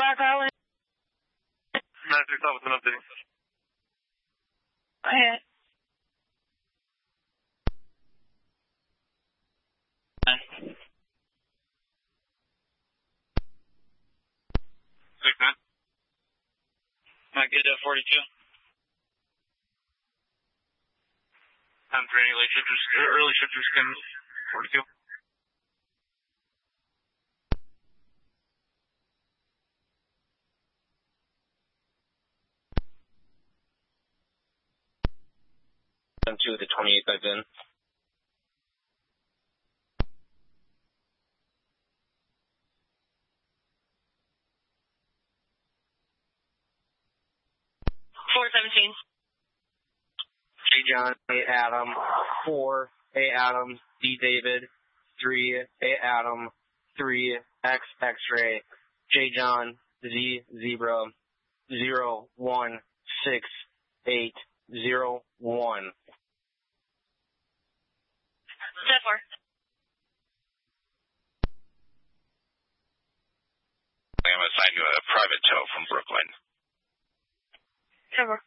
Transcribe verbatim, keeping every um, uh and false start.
Black Island. nine three five with an update. Okay. Six nine. Might get a forty-two. ten three, late shifters, early shifters can forty-two. Two, the twenty-eight I've been. four seventeen. J. John, A. Adam, four, A. Adam, D. David, three, A. Adam, three, X, X-ray, J. John, Z, Zebra, zero, one, six, eight, zero, one. ten four. I'm going to assign you a private tow from Brooklyn. ten four.